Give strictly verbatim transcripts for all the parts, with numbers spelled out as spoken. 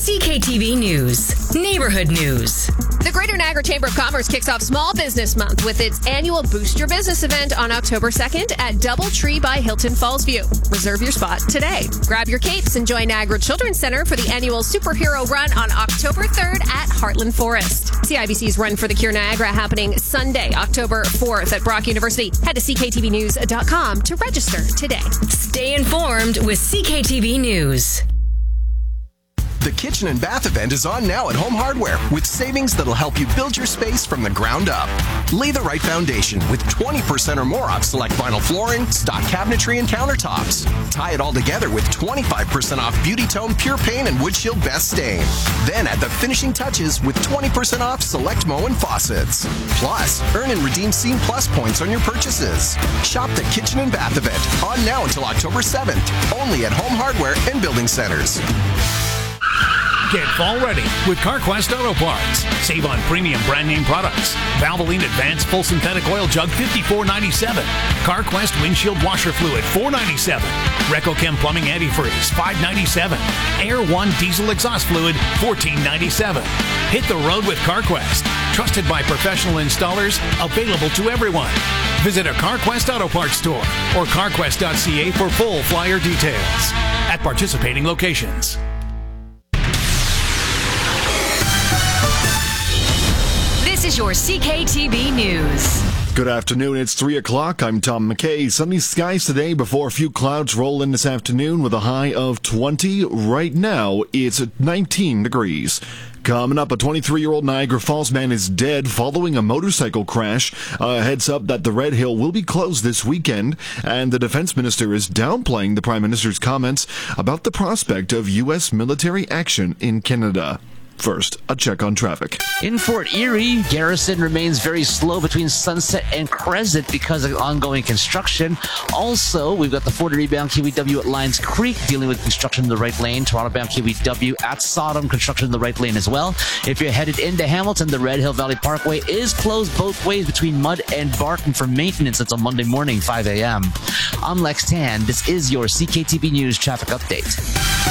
C K T V News. Neighborhood news. The Greater Niagara Chamber of Commerce kicks off Small Business Month with its annual Boost Your Business event on October second at Doubletree by Hilton Fallsview. Reserve your spot today. Grab your capes and join Niagara Children's Center for the annual Superhero Run on October third at Heartland Forest. C I B C's Run for the Cure Niagara happening Sunday, October fourth at Brock University. Head to C K T V news dot com to register today. Stay informed with C K T V News. The Kitchen and Bath event is on now at Home Hardware with savings that'll help you build your space from the ground up. Lay the right foundation with twenty percent or more off select vinyl flooring, stock cabinetry, and countertops. Tie it all together with twenty-five percent off Beauty Tone Pure Paint and Wood Shield Best Stain. Then add the finishing touches with twenty percent off select Mow and faucets. Plus, earn and redeem Scene Plus points on your purchases. Shop the Kitchen and Bath event on now until October seventh, only at Home Hardware and Building Centers. Get fall ready with CarQuest Auto Parts. Save on premium brand name products. Valvoline Advanced Full Synthetic Oil Jug fifty-four ninety-seven. CarQuest Windshield Washer Fluid four ninety-seven. RecoChem Plumbing Antifreeze five ninety-seven. Air One Diesel Exhaust Fluid fourteen ninety-seven. Hit the road with CarQuest. Trusted by professional installers, available to everyone. Visit a CarQuest Auto Parts store or carquest dot c a for full flyer details. At participating locations. This is your C K T V News. Good afternoon. It's three o'clock. I'm Tom McKay. Sunny skies today before a few clouds roll in this afternoon with a high of twenty. Right now, it's at nineteen degrees. Coming up, a twenty-three-year-old Niagara Falls man is dead following a motorcycle crash. A heads up that the Red Hill will be closed this weekend, and the defense minister is downplaying the prime minister's comments about the prospect of U S military action in Canada. First, a check on traffic. In Fort Erie, Garrison remains very slow between Sunset and Crescent because of ongoing construction. Also, we've got the Fort Erie-bound K V W at Lions Creek dealing with construction in the right lane. Toronto-bound K V W at Sodom, construction in the right lane as well. If you're headed into Hamilton, the Red Hill Valley Parkway is closed both ways between Mud and Barton for maintenance until Monday morning, five a.m. I'm Lex Tan. This is your C K T V News traffic update.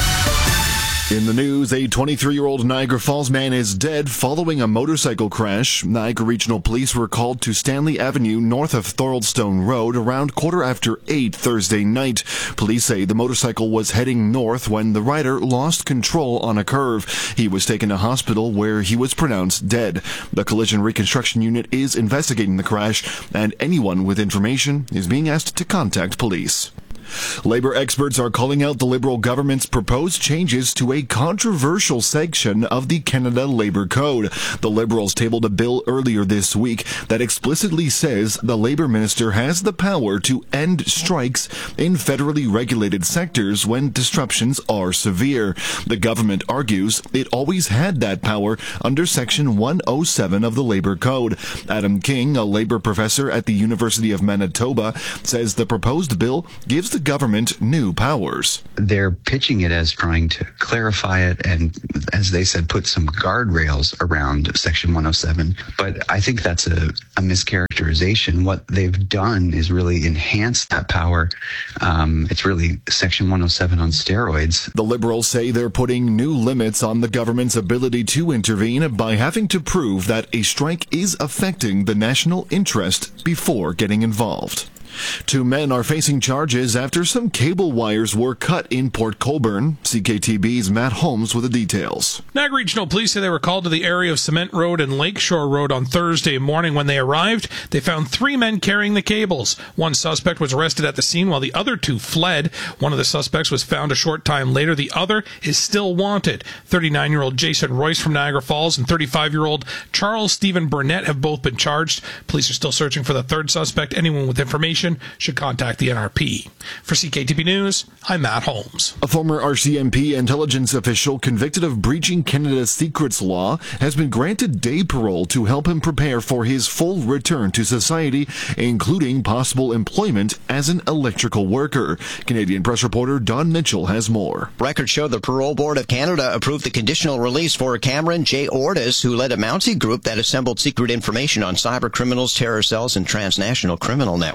In the news, a twenty-three-year-old Niagara Falls man is dead following a motorcycle crash. Niagara Regional Police were called to Stanley Avenue north of Thoroldstone Road around quarter after eight Thursday night. Police say the motorcycle was heading north when the rider lost control on a curve. He was taken to hospital where he was pronounced dead. The Collision Reconstruction Unit is investigating the crash, and anyone with information is being asked to contact police. Labor experts are calling out the Liberal government's proposed changes to a controversial section of the Canada Labour Code. The Liberals tabled a bill earlier this week that explicitly says the Labour Minister has the power to end strikes in federally regulated sectors when disruptions are severe. The government argues it always had that power under Section one oh seven of the Labour Code. Adam King, a Labour professor at the University of Manitoba, says the proposed bill gives the government new powers. They're pitching it as trying to clarify it and, as they said, put some guardrails around Section one oh seven. But I think that's a, a mischaracterization. What they've done is really enhance that power. Um, it's really Section one oh seven on steroids. The Liberals say they're putting new limits on the government's ability to intervene by having to prove that a strike is affecting the national interest before getting involved. Two men are facing charges after some cable wires were cut in Port Colborne. C K T B's Matt Holmes with the details. Niagara Regional Police say they were called to the area of Cement Road and Lakeshore Road on Thursday morning. When they arrived, they found three men carrying the cables. One suspect was arrested at the scene while the other two fled. One of the suspects was found a short time later. The other is still wanted. thirty-nine-year-old Jason Royce from Niagara Falls and thirty-five-year-old Charles Stephen Burnett have both been charged. Police are still searching for the third suspect. Anyone with information should contact the N R P. For C K T V News, I'm Matt Holmes. A former R C M P intelligence official convicted of breaching Canada's secrets law has been granted day parole to help him prepare for his full return to society, including possible employment as an electrical worker. Canadian press reporter Don Mitchell has more. Records show the Parole Board of Canada approved the conditional release for Cameron J. Ortis, who led a Mountie group that assembled secret information on cyber criminals, terror cells, and transnational criminal networks.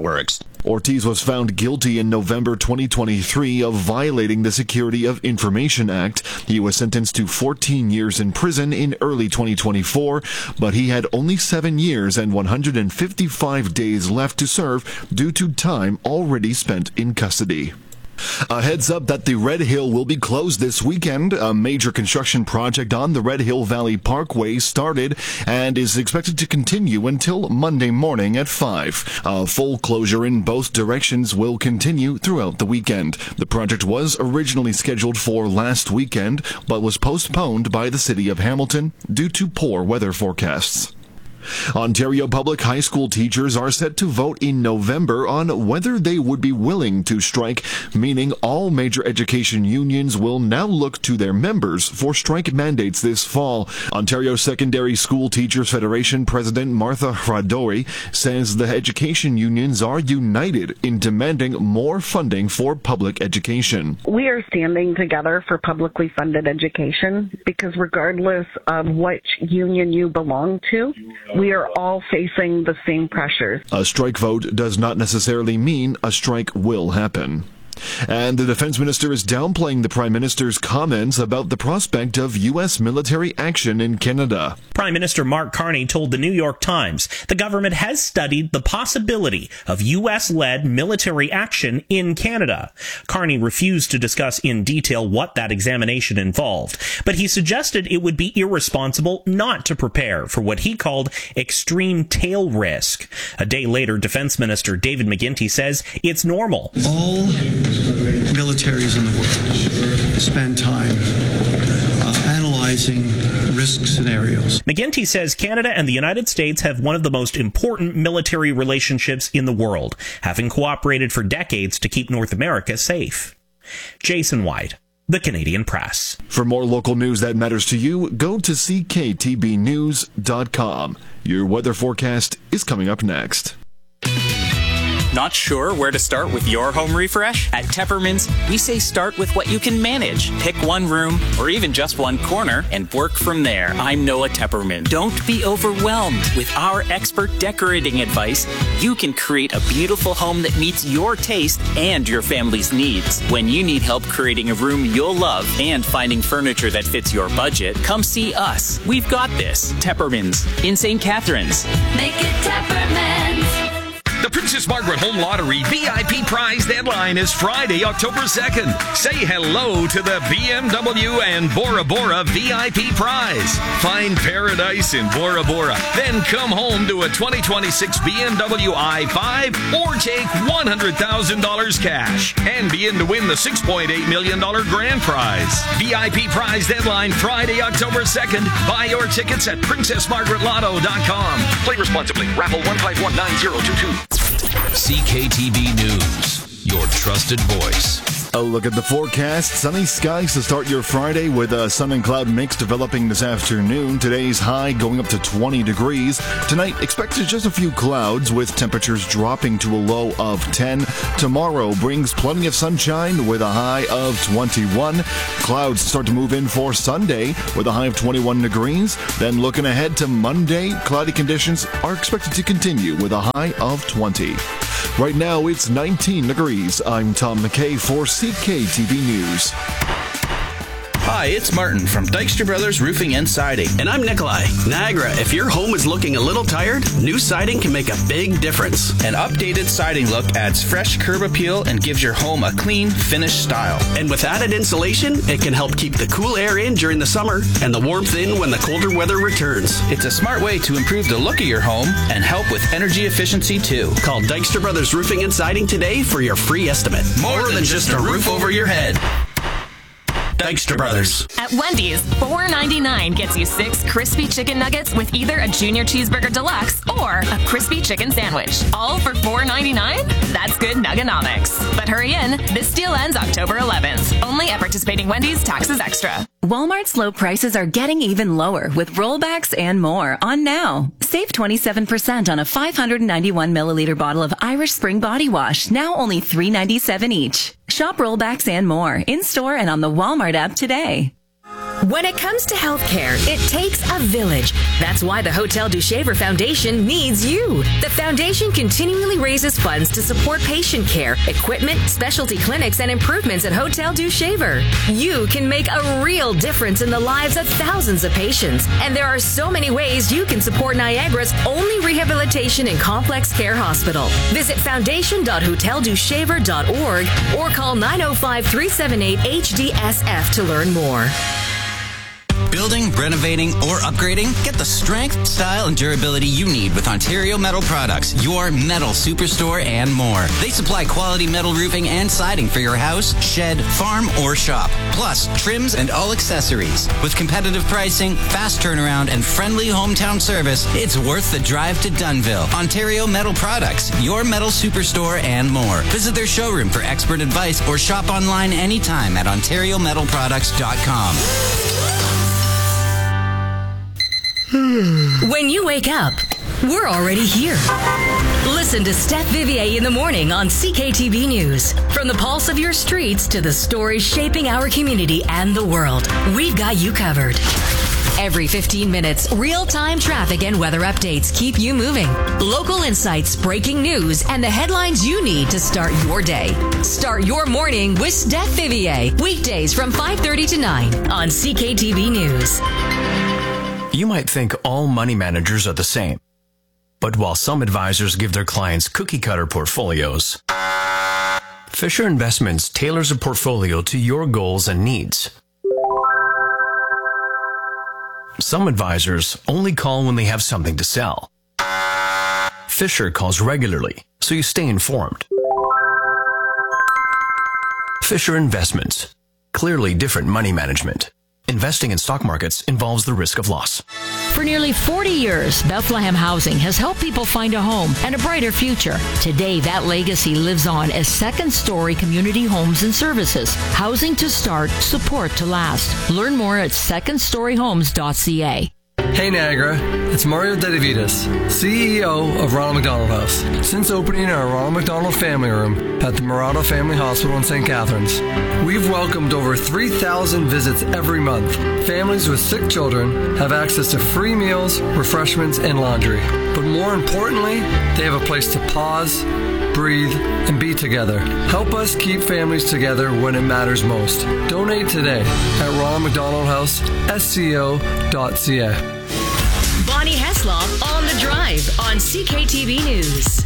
Ortiz was found guilty in November twenty twenty-three of violating the Security of Information Act. He was sentenced to fourteen years in prison in early twenty twenty-four, but he had only seven years and one hundred fifty-five days left to serve due to time already spent in custody. A heads up that the Red Hill will be closed this weekend. A major construction project on the Red Hill Valley Parkway started and is expected to continue until Monday morning at five. A full closure in both directions will continue throughout the weekend. The project was originally scheduled for last weekend, but was postponed by the City of Hamilton due to poor weather forecasts. Ontario public high school teachers are set to vote in November on whether they would be willing to strike, meaning all major education unions will now look to their members for strike mandates this fall. Ontario Secondary School Teachers Federation President Martha Hradori says the education unions are united in demanding more funding for public education. We are standing together for publicly funded education because regardless of which union you belong to, we are all facing the same pressures. A strike vote does not necessarily mean a strike will happen. And the defense minister is downplaying the prime minister's comments about the prospect of U S military action in Canada. Prime Minister Mark Carney told the New York Times the government has studied the possibility of U S-led military action in Canada. Carney refused to discuss in detail what that examination involved, but he suggested it would be irresponsible not to prepare for what he called extreme tail risk. A day later, Defense Minister David McGuinty says it's normal. All militaries in the world spend time uh, analyzing risk scenarios. McGuinty says Canada and the United States have one of the most important military relationships in the world, having cooperated for decades to keep North America safe. Jason White, The Canadian Press. For more local news that matters to you, go to c k t b news dot com. Your weather forecast is coming up next. Not sure where to start with your home refresh? At Teppermans, we say start with what you can manage. Pick one room or even just one corner and work from there. I'm Noah Tepperman. Don't be overwhelmed. With our expert decorating advice, you can create a beautiful home that meets your taste and your family's needs. When you need help creating a room you'll love and finding furniture that fits your budget, come see us. We've got this. Teppermans in Saint Catharines. Make it Teppermans. The Princess Margaret Home Lottery V I P prize deadline is Friday, October second. Say hello to the B M W and Bora Bora V I P prize. Find paradise in Bora Bora. Then come home to a twenty twenty-six B M W i five or take one hundred thousand dollars cash and be in to win the six point eight million dollars grand prize. V I P prize deadline Friday, October second. Buy your tickets at princess margaret lotto dot com. Play responsibly. Raffle one five one nine zero two two. C K T B News, your trusted voice. A look at the forecast. Sunny skies to start your Friday with a sun and cloud mix developing this afternoon. Today's high going up to twenty degrees. Tonight, expected just a few clouds with temperatures dropping to a low of ten. Tomorrow brings plenty of sunshine with a high of twenty-one. Clouds start to move in for Sunday with a high of twenty-one degrees. Then looking ahead to Monday, cloudy conditions are expected to continue with a high of twenty. Right now, it's nineteen degrees. I'm Tom McKay for C K T V News. Hi, it's Martin from Dykstra Brothers Roofing and Siding. And I'm Nikolai. Niagara, if your home is looking a little tired, new siding can make a big difference. An updated siding look adds fresh curb appeal and gives your home a clean, finished style. And with added insulation, it can help keep the cool air in during the summer and the warmth in when the colder weather returns. It's a smart way to improve the look of your home and help with energy efficiency too. Call Dykstra Brothers Roofing and Siding today for your free estimate. More, More than, than just a roof over your head. Dykstra Brothers. At Wendy's, four ninety-nine gets you six crispy chicken nuggets with either a junior cheeseburger deluxe or a crispy chicken sandwich. All for four ninety-nine? That's good nuggonomics. But hurry in, this deal ends October eleventh. Only at participating Wendy's, taxes extra. Walmart's low prices are getting even lower with rollbacks and more on now. Save twenty-seven percent on a five hundred ninety-one milliliter bottle of Irish Spring Body Wash, now only three ninety-seven each. Shop rollbacks and more in store and on the Walmart app today. When it comes to healthcare, it takes a village. That's why the Hotel du Shaver Foundation needs you. The foundation continually raises funds to support patient care, equipment, specialty clinics, and improvements at Hotel du Shaver. You can make a real difference in the lives of thousands of patients, and there are so many ways you can support Niagara's only rehabilitation and complex care hospital. Visit foundation dot hotel du shaver dot org or call nine oh five, three seven eight, H D S F to learn more. Building, renovating, or upgrading? Get the strength, style, and durability you need with Ontario Metal Products, your metal superstore and more. They supply quality metal roofing and siding for your house, shed, farm, or shop. Plus, trims and all accessories. With competitive pricing, fast turnaround, and friendly hometown service, it's worth the drive to Dunnville. Ontario Metal Products, your metal superstore and more. Visit their showroom for expert advice or shop online anytime at ontario metal products dot com. When you wake up, we're already here. Listen to Steph Vivier in the morning on C K T V News. From the pulse of your streets to the stories shaping our community and the world, we've got you covered. Every fifteen minutes, real-time traffic and weather updates keep you moving. Local insights, breaking news, and the headlines you need to start your day. Start your morning with Steph Vivier. Weekdays from five thirty to nine on C K T V News. You might think all money managers are the same. But while some advisors give their clients cookie-cutter portfolios, Fisher Investments tailors a portfolio to your goals and needs. Some advisors only call when they have something to sell. Fisher calls regularly, so you stay informed. Fisher Investments. Clearly different money management. Investing in stock markets involves the risk of loss. For nearly forty years, Bethlehem Housing has helped people find a home and a brighter future. Today, that legacy lives on as second-story community homes and services. Housing to start, support to last. Learn more at second story homes dot c a. Hey Niagara, it's Mario Dedivitas, C E O of Ronald McDonald House. Since opening our Ronald McDonald Family Room at the Murata Family Hospital in Saint Catharines, we've welcomed over three thousand visits every month. Families with sick children have access to free meals, refreshments, and laundry. But more importantly, they have a place to pause, breathe, and be together. Help us keep families together when it matters most. Donate today at Ronald McDonald House, S C O dot C A. Bonnie Heslop on the Drive on C K T V News.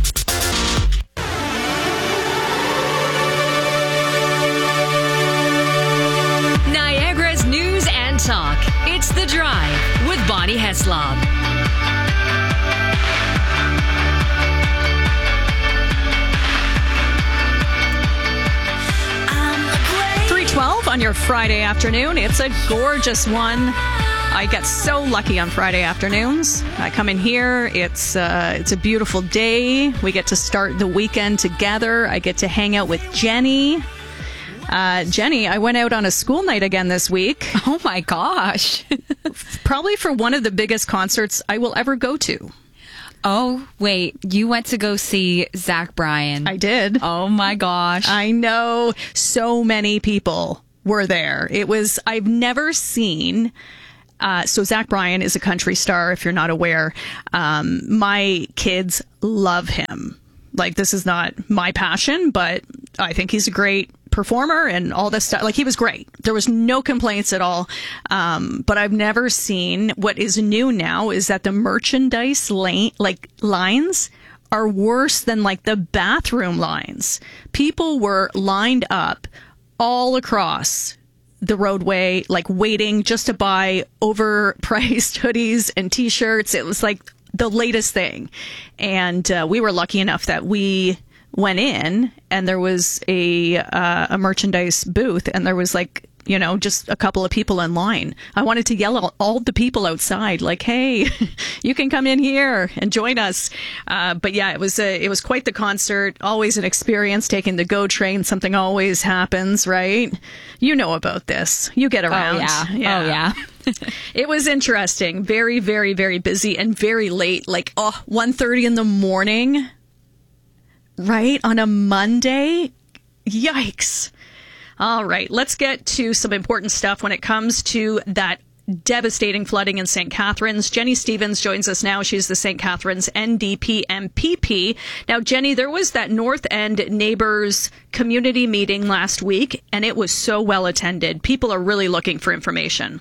Niagara's news and talk. It's The Drive with Bonnie Heslop. three twelve on your Friday afternoon. It's a gorgeous one. I get so lucky on Friday afternoons. I come in here. It's uh, it's a beautiful day. We get to start the weekend together. I get to hang out with Jenny. Uh, Jenny, I went out on a school night again this week. Oh my gosh. Probably for one of the biggest concerts I will ever go to. Oh, wait. You went to go see Zach Bryan. I did. Oh my gosh. I know. So many people were there. It was, I've never seen... Uh, so Zach Bryan is a country star, if you're not aware. Um, my kids love him. Like, this is not my passion, but I think he's a great performer and all this stuff. Like, he was great. There was no complaints at all. Um, but I've never seen, what is new now is that the merchandise lane, like lines are worse than like the bathroom lines. People were lined up all across the roadway, like waiting just to buy overpriced hoodies and t-shirts. It was like the latest thing. And uh, we were lucky enough that we went in and there was a uh, a merchandise booth and there was like, you know, just a couple of people in line. I wanted to yell at all the people outside, like, hey, you can come in here and join us. Uh, but yeah, it was a, it was quite the concert. Always an experience taking the GO train. Something always happens, right? You know about this. You get around. Oh, yeah. yeah. Oh, yeah. It was interesting. Very, very, very busy and very late. Like, oh, one thirty in the morning, right? On a Monday. Yikes. All right, let's get to some important stuff when it comes to that devastating flooding in Saint Catharines. Jenny Stevens joins us now. She's the Saint Catharines N D P M P P. Now, Jenny, there was that North End Neighbours community meeting last week, and it was so well attended. People are really looking for information.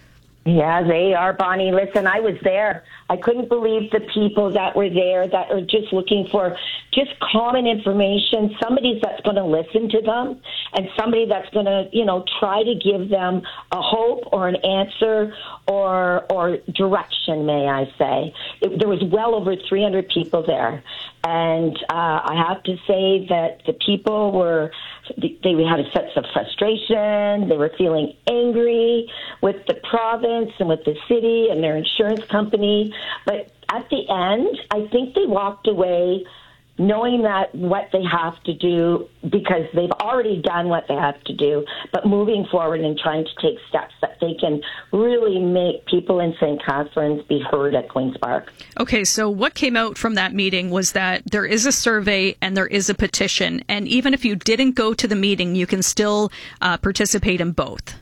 Yeah, they are, Bonnie. Listen, I was there. I couldn't believe the people that were there that are just looking for just common information, somebody that's going to listen to them and somebody that's going to, you know, try to give them a hope or an answer or or direction, may I say. It, there was well over three hundred people there. And uh, I have to say that the people were, they had a sense of frustration. They were feeling angry with the province and with the city and their insurance company. But at the end, I think they walked away knowing that what they have to do, because they've already done what they have to do, but moving forward and trying to take steps that they can really make people in Saint Catharines be heard at Queen's Park. Okay, so what came out from that meeting was that there is a survey and there is a petition, and even if you didn't go to the meeting, you can still uh, participate in both.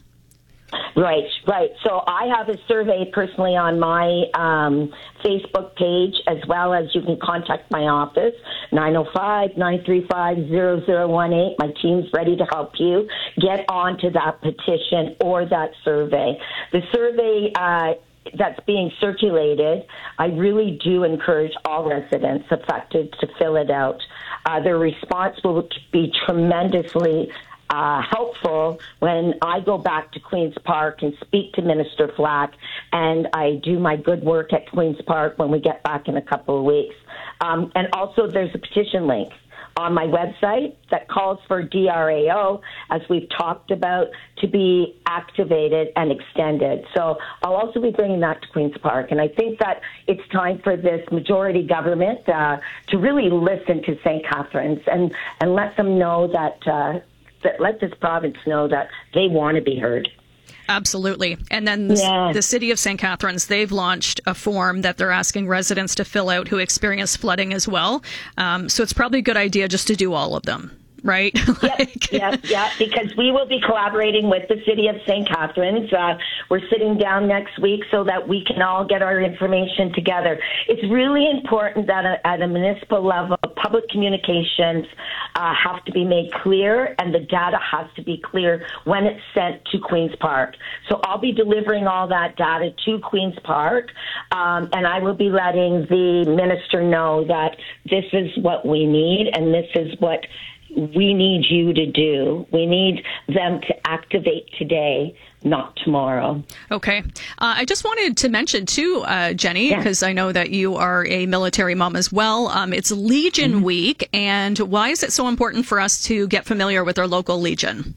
Right, right. So I have a survey personally on my um, Facebook page, as well as you can contact my office, nine oh five, nine three five, zero zero one eight. My team's ready to help you get onto that petition or that survey. The survey uh, that's being circulated, I really do encourage all residents affected to fill it out. Uh, their response will be tremendously Uh, helpful when I go back to Queen's Park and speak to Minister Flack, and I do my good work at Queen's Park when we get back in a couple of weeks. Um, and also there's a petition link on my website that calls for D R A O, as we've talked about, to be activated and extended. So I'll also be bringing that to Queen's Park. And I think that it's time for this majority government uh, to really listen to Saint Catharines and, and let them know that uh, that let this province know that they want to be heard. Absolutely. And then the, yeah. the City of Saint Catharines, they've launched a form that they're asking residents to fill out who experience flooding as well. Um, so it's probably a good idea just to do all of them. Right? like, yeah, yeah, because we will be collaborating with the City of Saint Catharines. Uh, we're sitting down next week so that we can all get our information together. It's really important that a, at a municipal level, public communications uh, have to be made clear, and the data has to be clear when it's sent to Queen's Park. So I'll be delivering all that data to Queen's Park, um, and I will be letting the minister know that this is what we need, and this is what we need you to do. We need them to activate today, not tomorrow. Okay. Uh, I just wanted to mention, too, uh, Jenny, because yeah. I know that you are a military mom as well. Um, it's Legion mm-hmm. Week, and why is it so important for us to get familiar with our local Legion?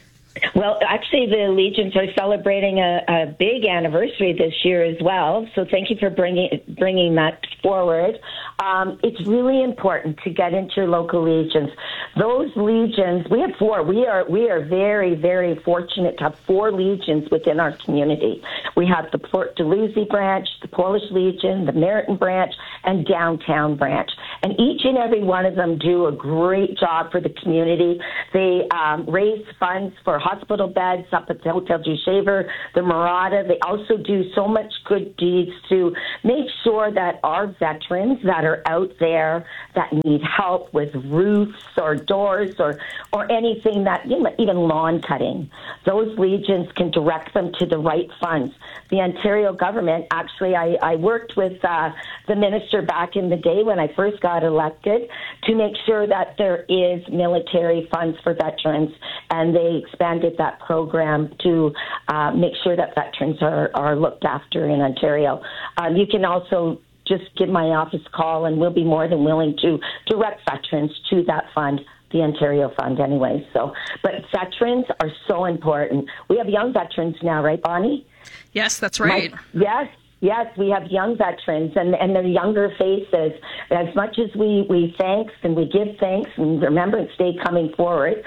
Well, actually, the Legions are celebrating a, a big anniversary this year as well. So thank you for bringing bringing that forward. Um, it's really important to get into your local legions. Those legions, we have four. We are we are very, very fortunate to have four legions within our community. We have the Port Dalhousie branch, the Polish Legion, the Meriton branch, and Downtown branch. And each and every one of them do a great job for the community. They um, raise funds for hospital beds up at the Hotel du Shaver, the Murata. They also do so much good deeds to make sure that our veterans that are out there that need help with roofs or doors or, or anything that, you know, even lawn cutting, those legions can direct them to the right funds. The Ontario government, actually, I, I worked with uh, the minister back in the day when I first got elected to make sure that there is military funds for veterans, and they expanded that program to uh, make sure that veterans are, are looked after in Ontario. Um, you can also just give my office a call, and we'll be more than willing to direct veterans to that fund, the Ontario Fund anyway. So, but veterans are so important. We have young veterans now, right, Bonnie? Yes, that's right. My, yes. Yes, we have young veterans, and, and they're younger faces. As much as we, we thanks and we give thanks and Remembrance Day coming forward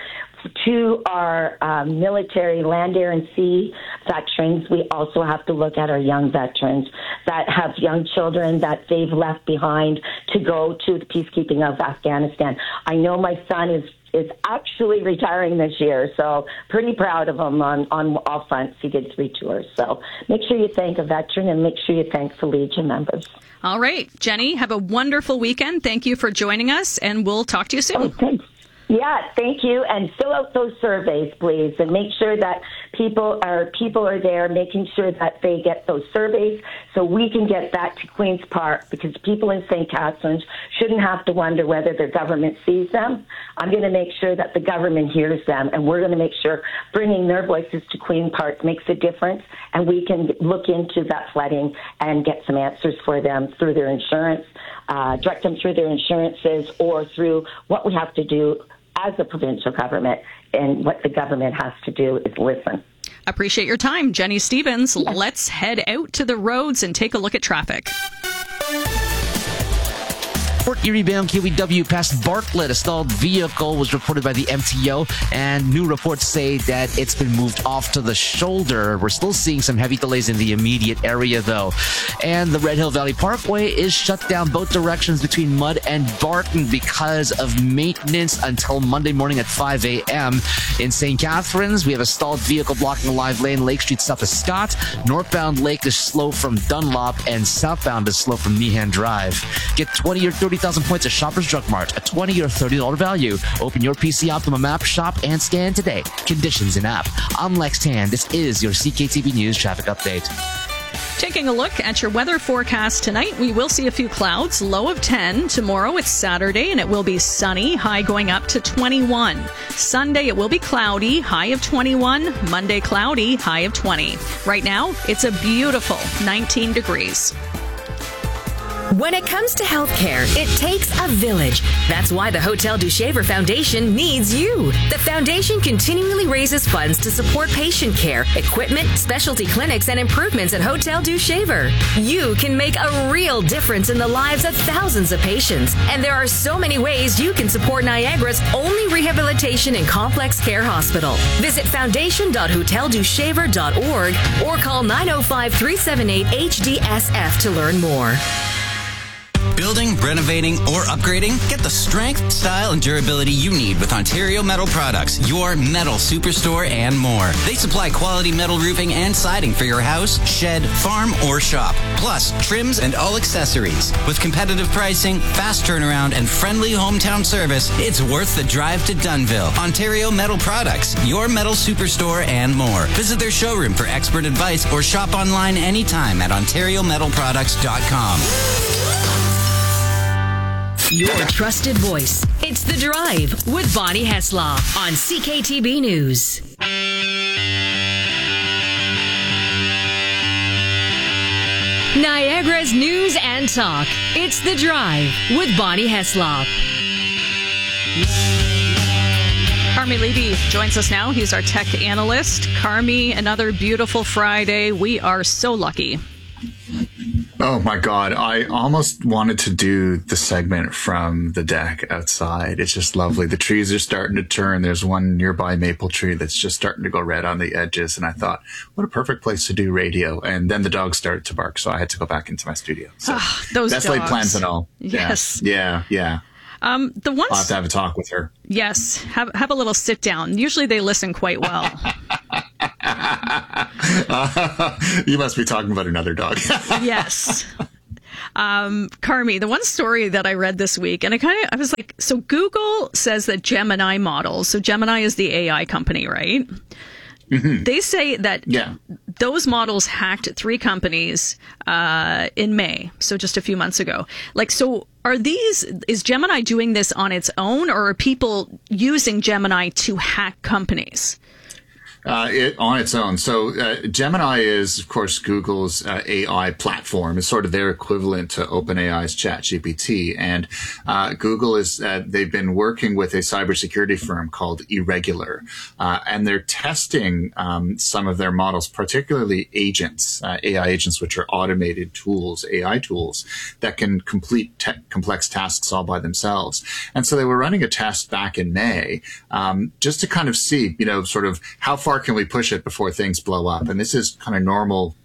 to our um, military, land, air, and sea veterans, we also have to look at our young veterans that have young children that they've left behind to go to the peacekeeping of Afghanistan. I know my son is is actually retiring this year. So pretty proud of him on, on all fronts. He did three tours. So make sure you thank a veteran and make sure you thank the Legion members. All right, Jenny, have a wonderful weekend. Thank you for joining us, and we'll talk to you soon. Oh, thanks. Yeah, thank you. And fill out those surveys, please, and make sure that people are people are there, making sure that they get those surveys so we can get that to Queen's Park, because people in Saint Catharines shouldn't have to wonder whether their government sees them. I'm going to make sure that the government hears them, and we're going to make sure bringing their voices to Queen's Park makes a difference, and we can look into that flooding and get some answers for them through their insurance, uh, direct them through their insurances, or through what we have to do as a provincial government, and what the government has to do is listen. Appreciate your time, Jenny Stevens. Yes. Let's head out to the roads and take a look at traffic. Port Erie bound K W W past Bartlett. A stalled vehicle was reported by the M T O, and new reports say that it's been moved off to the shoulder. We're still seeing some heavy delays in the immediate area, though. And the Red Hill Valley Parkway is shut down both directions between Mudd and Barton because of maintenance until Monday morning at five a.m. In Saint Catharines, we have a stalled vehicle blocking a live lane, Lake Street south of Scott. Northbound Lake is slow from Dunlop, and southbound is slow from Meehan Drive. Get twenty or thirty thousand points at Shoppers Drug Mart, a twenty or thirty dollars value. Open your P C Optimum app, shop, and scan today. Conditions in app. I'm Lex Tan. This is your C K T V News traffic update. Taking a look at your weather forecast tonight, we will see a few clouds, low of ten. Tomorrow it's Saturday and it will be sunny, high going up to twenty-one. Sunday it will be cloudy, high of twenty-one. Monday cloudy, high of twenty. Right now it's a beautiful nineteen degrees. When it comes to healthcare, it takes a village. That's why the Hotel du Shaver Foundation needs you. The foundation continually raises funds to support patient care, equipment, specialty clinics, and improvements at Hotel du Shaver. You can make a real difference in the lives of thousands of patients. And there are so many ways you can support Niagara's only rehabilitation and complex care hospital. Visit foundation dot hotel du shaver dot org or call nine oh five, three seven eight, H D S F to learn more. Building, renovating, or upgrading? Get the strength, style, and durability you need with Ontario Metal Products, your metal superstore and more. They supply quality metal roofing and siding for your house, shed, farm, or shop. Plus, trims and all accessories. With competitive pricing, fast turnaround, and friendly hometown service, it's worth the drive to Dunnville. Ontario Metal Products, your metal superstore and more. Visit their showroom for expert advice or shop online anytime at ontario metal products dot com. Your trusted voice. It's The Drive with Bonnie Heslaw on C K T B News. Niagara's news and talk. It's The Drive with Bonnie Heslaw. Carmi Levy joins us now. He's our tech analyst. Carmi, another beautiful Friday. We are so lucky. Oh my God. I almost wanted to do the segment from the deck outside. It's just lovely. The trees are starting to turn. There's one nearby maple tree that's just starting to go red on the edges. And I thought, what a perfect place to do radio. And then the dogs started to bark. So I had to go back into my studio. So oh, those best dogs. laid plans and all. Yes. Yeah. Yeah. yeah. Um, the ones. I'll have to have a talk with her. Yes. Have, have a little sit down. Usually they listen quite well. uh, you must be talking about another dog. Yes. Um, Carmi, the one story that I read this week, and I kind of, I was like, so Google says that Gemini models, so Gemini is the A I company, right? Mm-hmm. They say that yeah. those models hacked three companies uh, in May, so just a few months ago. Like, so are these, is Gemini doing this on its own, or are people using Gemini to hack companies? Uh, it, on its own. So uh, Gemini is, of course, Google's uh, A I platform. It's sort of their equivalent to OpenAI's ChatGPT. And uh, Google is, uh, they've been working with a cybersecurity firm called Irregular. Uh, and they're testing um, some of their models, particularly agents, uh, A I agents, which are automated tools, A I tools, that can complete te- complex tasks all by themselves. And so they were running a test back in May um, just to kind of see, you know, sort of how far can we push it before things blow up? And this is kind of normal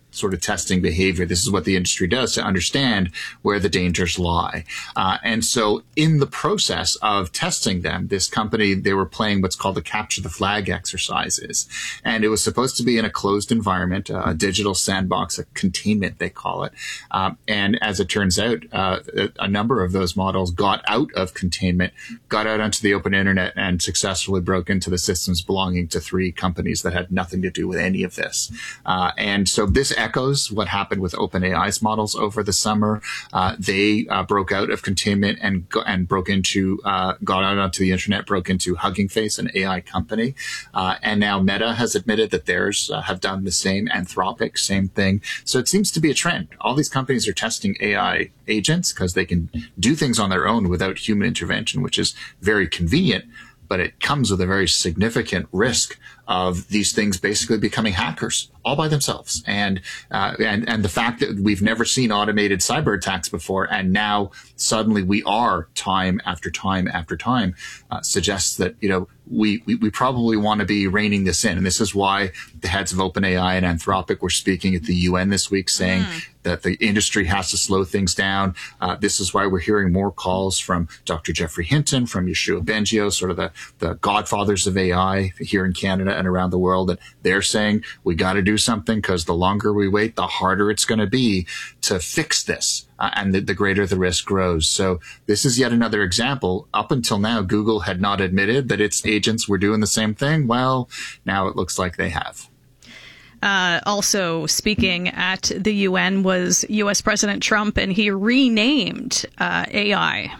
sort of testing behavior. This is what the industry does to understand where the dangers lie. Uh, and so in the process of testing them, this company, they were playing what's called the capture the flag exercises. And it was supposed to be in a closed environment, a digital sandbox, a containment, they call it. Um, and as it turns out, uh, a number of those models got out of containment, got out onto the open internet, and successfully broke into the systems belonging to three companies that had nothing to do with any of this. Uh, and so this echoes what happened with OpenAI's models over the summer. Uh, they uh, broke out of containment and go, and broke into, uh, got out onto the internet, broke into Hugging Face, an A I company. Uh, and now Meta has admitted that theirs uh, have done the same. Anthropic, same thing. So it seems to be a trend. All these companies are testing A I agents because they can do things on their own without human intervention, which is very convenient, but it comes with a very significant risk of these things basically becoming hackers all by themselves. And, uh, and, and the fact that we've never seen automated cyber attacks before, and now suddenly we are time after time after time, uh, suggests that, you know, we, we, we probably want to be reining this in. And this is why the heads of OpenAI and Anthropic were speaking at the U N this week saying mm. that the industry has to slow things down. Uh, this is why we're hearing more calls from Doctor Geoffrey Hinton, from Yoshua Bengio, sort of the, the godfathers of A I here in Canada and around the world. And they're saying we got to do something because the longer we wait, the harder it's going to be to fix this. Uh, and the, the greater the risk grows. So this is yet another example. Up until now, Google had not admitted that its agents were doing the same thing. Well, now it looks like they have. Uh, also speaking at the U N was U S President Trump, and he renamed uh, A I.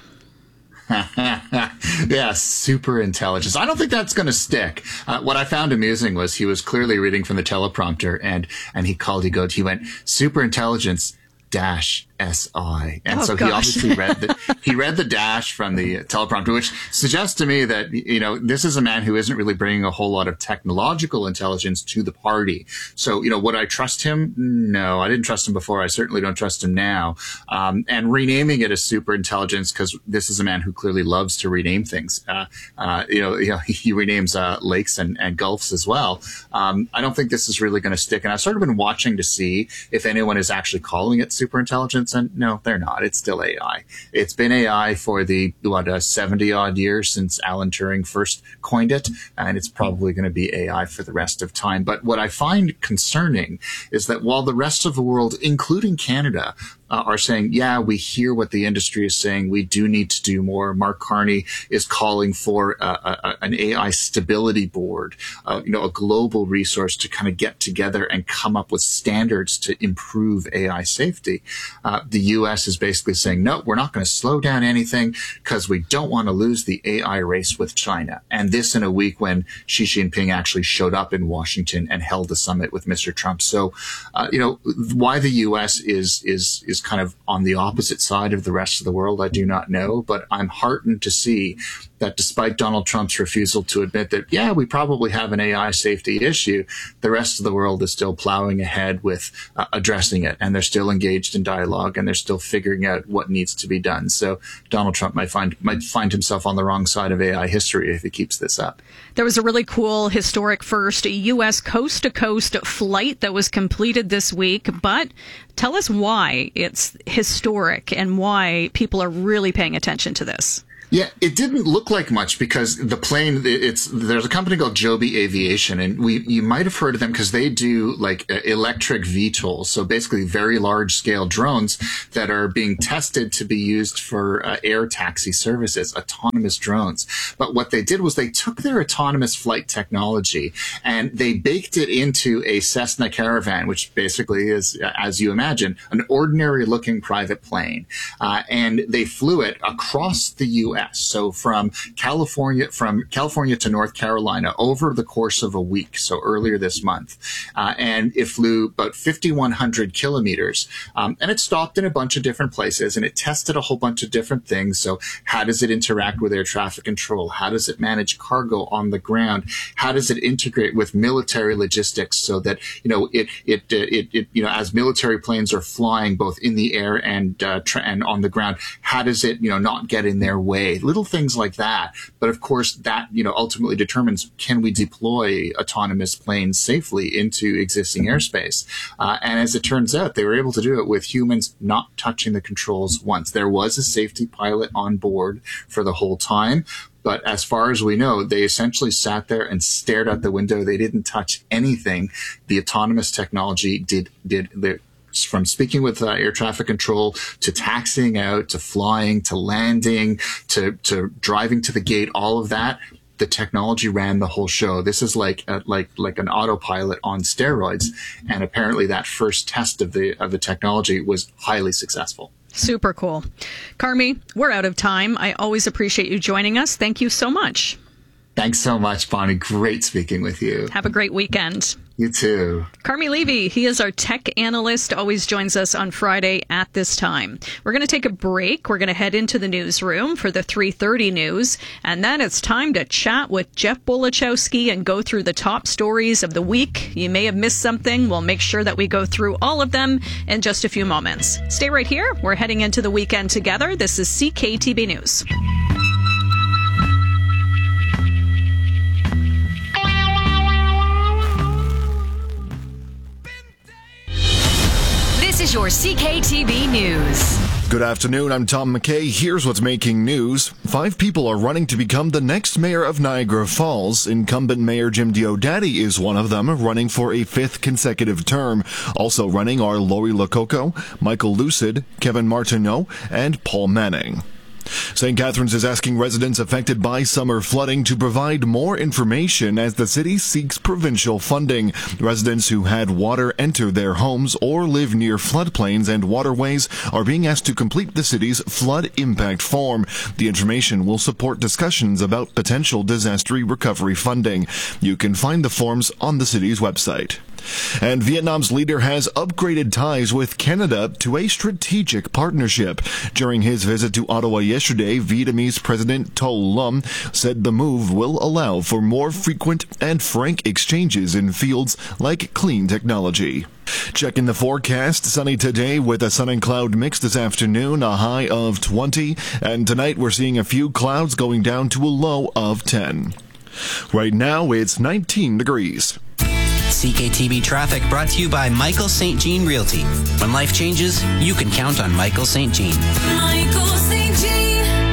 Yeah, super intelligence. I don't think that's going to stick. Uh, what I found amusing was he was clearly reading from the teleprompter, and and he called, he goes, he went, super intelligence dash S I. And oh, so gosh. he obviously read the, he read the dash from the teleprompter, which suggests to me that, you know, this is a man who isn't really bringing a whole lot of technological intelligence to the party. So, you know, would I trust him? No, I didn't trust him before. I certainly don't trust him now. Um, and renaming it as super intelligence, because this is a man who clearly loves to rename things. Uh, uh, you know, you know, he renames, uh, lakes and, and gulfs as well. Um, I don't think this is really going to stick. And I've sort of been watching to see if anyone is actually calling it super intelligence. And no, they're not. It's still A I. It's been A I for the, what, uh, seventy odd years since Alan Turing first coined it. And it's probably going to be A I for the rest of time. But what I find concerning is that while the rest of the world, including Canada, Uh, are saying, yeah, we hear what the industry is saying. We do need to do more. Mark Carney is calling for uh, a, an A I stability board, uh, you know, a global resource to kind of get together and come up with standards to improve A I safety. Uh, the U S is basically saying, no, we're not going to slow down anything because we don't want to lose the A I race with China. And this in a week when Xi Jinping actually showed up in Washington and held a summit with Mister Trump. So, uh, you know, why the U S is, is, is kind of on the opposite side of the rest of the world, I do not know, but I'm heartened to see that despite Donald Trump's refusal to admit that, yeah, we probably have an A I safety issue, the rest of the world is still plowing ahead with uh, addressing it, and they're still engaged in dialogue, and they're still figuring out what needs to be done. So Donald Trump might find might find himself on the wrong side of A I history if he keeps this up. There was a really cool historic first U S coast-to-coast flight that was completed this week, but tell us why it's historic and why people are really paying attention to this. Yeah, it didn't look like much because the plane, it's, there's a company called Joby Aviation, and we, you might have heard of them because they do like electric V TOLs. So basically very large scale drones that are being tested to be used for uh, air taxi services, autonomous drones. But what they did was they took their autonomous flight technology and they baked it into a Cessna Caravan, which basically is, as you imagine, an ordinary looking private plane. Uh, and they flew it across the U S. So from California, from California to North Carolina over the course of a week. So earlier this month, uh, and it flew about fifty-one hundred kilometers. Um, and it stopped in a bunch of different places and it tested a whole bunch of different things. So how does it interact with air traffic control? How does it manage cargo on the ground? How does it integrate with military logistics so that, you know, it, it, it, it you know, as military planes are flying both in the air and, uh, tra- and on the ground, how does it, you know, not get in their way? day, little things like that. But of course, that, you know, ultimately determines, can we deploy autonomous planes safely into existing airspace? Uh, and as it turns out, they were able to do it with humans not touching the controls once. There was a safety pilot on board for the whole time. But as far as we know, they essentially sat there and stared out the window. They didn't touch anything. The autonomous technology did, did, the, from speaking with uh, air traffic control to taxiing out to flying to landing to, to driving to the gate, all of that, the technology ran the whole show. This is like a, like like an autopilot on steroids. And apparently that first test of the of the technology was highly successful. Super cool. Carmi, we're out of time. I always appreciate you joining us. Thank you so much. Thanks so much, Bonnie. Great speaking with you. Have a great weekend. You too. Carmi Levy, he is our tech analyst, always joins us on Friday at this time. We're going to take a break. We're going to head into the newsroom for the three thirty news, and then it's time to chat with Jeff Bolachowski and go through the top stories of the week. You may have missed something. We'll make sure that we go through all of them in just a few moments. Stay right here. We're heading into the weekend together. This is C K T B News. This is your C K T B News. Good afternoon, I'm Tom McKay. Here's what's making news. Five people are running to become the next mayor of Niagara Falls. Incumbent Mayor Jim Diodati is one of them, running for a fifth consecutive term. Also running are Lori Lococo, Michael Lucid, Kevin Martineau, and Paul Manning. Saint Catharines is asking residents affected by summer flooding to provide more information as the city seeks provincial funding. Residents who had water enter their homes or live near floodplains and waterways are being asked to complete the city's flood impact form. The information will support discussions about potential disaster recovery funding. You can find the forms on the city's website. And Vietnam's leader has upgraded ties with Canada to a strategic partnership. During his visit to Ottawa yesterday, Vietnamese President To Lum said the move will allow for more frequent and frank exchanges in fields like clean technology. Checking the forecast, sunny today with a sun and cloud mix this afternoon, a high of twenty, and tonight we're seeing a few clouds going down to a low of ten. Right now it's nineteen degrees. C K T B traffic brought to you by Michael Saint Jean Realty. When life changes, you can count on Michael Saint Jean. Michael Saint Jean.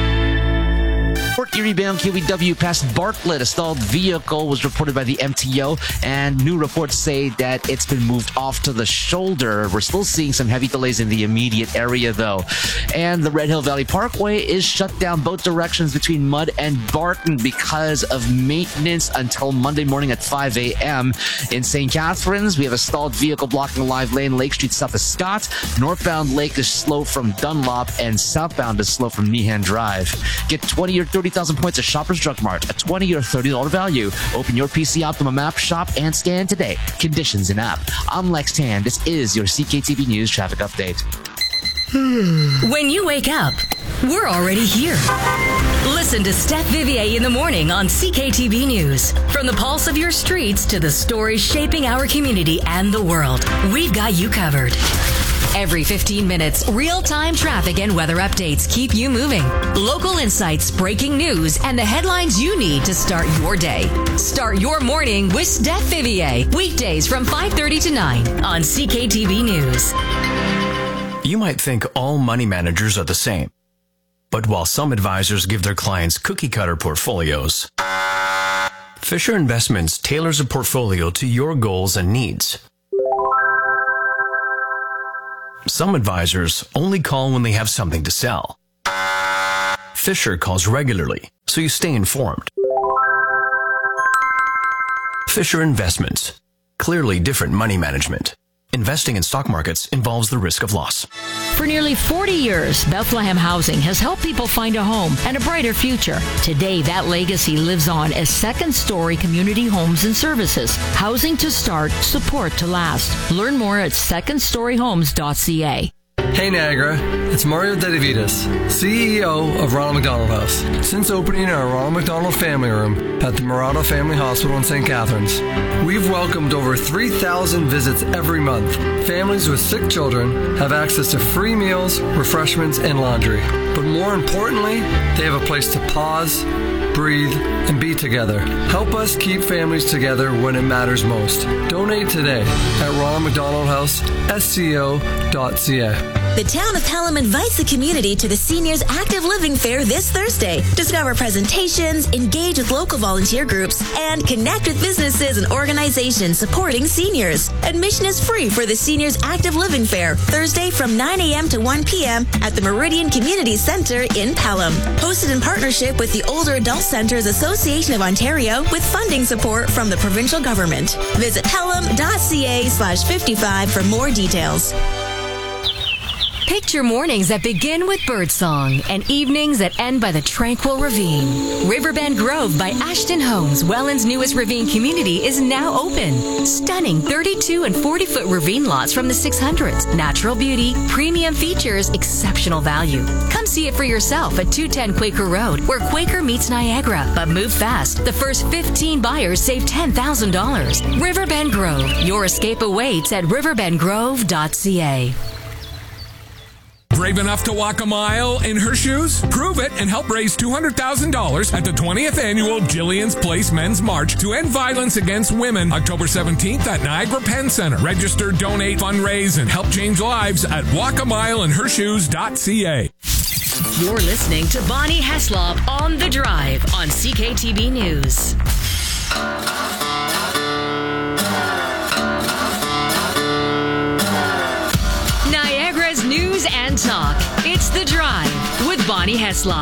Port Erie bound K W W past Bartlett. A stalled vehicle was reported by the M T O, and new reports say that it's been moved off to the shoulder. We're still seeing some heavy delays in the immediate area, though. And the Red Hill Valley Parkway is shut down both directions between Mudd and Barton because of maintenance until Monday morning at five a.m. In Saint Catharines, we have a stalled vehicle blocking a live lane, Lake Street south of Scott. Northbound Lake is slow from Dunlop, and southbound is slow from Nehan Drive. Get twenty or thirty thousand points at Shoppers Drug Mart, a twenty or thirty dollars value. Open your P C Optimum app, shop, and scan today. Conditions in app. I'm Lex Tan. This is your C K T V News traffic update. When you wake up, we're already here. Listen to Steph Vivier in the morning on C K T V News. From the pulse of your streets to the stories shaping our community and the world, we've got you covered. Every fifteen minutes, real-time traffic and weather updates keep you moving. Local insights, breaking news, and the headlines you need to start your day. Start your morning with Steph Vivier. Weekdays from five thirty to nine on C K T V News. You might think all money managers are the same. But while some advisors give their clients cookie-cutter portfolios, Fisher Investments tailors a portfolio to your goals and needs. Some advisors only call when they have something to sell. Fisher calls regularly, so you stay informed. Fisher Investments. Clearly different money management. Investing in stock markets involves the risk of loss. For nearly forty years, Bethlehem Housing has helped people find a home and a brighter future. Today, that legacy lives on as second-story community homes and services. Housing to start, support to last. Learn more at second story homes dot c a. Hey Niagara, it's It's Mario Dedivitas, C E O of Ronald McDonald House. Since opening our Ronald McDonald Family Room at the Murata Family Hospital in Saint Catharines, we've welcomed over three thousand visits every month. Families with sick children have access to free meals, refreshments, and laundry. But more importantly, they have a place to pause, breathe, and be together. Help us keep families together when it matters most. Donate today at Ronald McDonald House, S C O dot C A. The town of Pelham invites the community to the Seniors Active Living Fair this Thursday. Discover presentations, engage with local volunteer groups, and connect with businesses and organizations supporting seniors. Admission is free for the Seniors Active Living Fair, Thursday from nine a.m. to one p.m. at the Meridian Community Center in Pelham. Hosted in partnership with the Older Adult Centers Association of Ontario with funding support from the provincial government. Visit pelham.ca slash 55 for more details. Picture mornings that begin with birdsong and evenings that end by the tranquil ravine. Riverbend Grove by Ashton Homes, Welland's newest ravine community, is now open. Stunning thirty-two and forty foot ravine lots from the six hundreds. Natural beauty, premium features, exceptional value. Come see it for yourself at two ten Quaker Road, where Quaker meets Niagara. But move fast. The first fifteen buyers save ten thousand dollars. Riverbend Grove. Your escape awaits at riverbend grove dot c a. Brave enough to walk a mile in her shoes? Prove it and help raise two hundred thousand dollars at the twentieth Annual Jillian's Place Men's March to End Violence Against Women, October seventeenth at Niagara Penn Center. Register, donate, fundraise, and help change lives at walk a mile in her shoes dot c a. You're listening to Bonnie Heslop on The Drive on C K T B News. Niagara's news and talk. It's The Drive with Bonnie Heslop.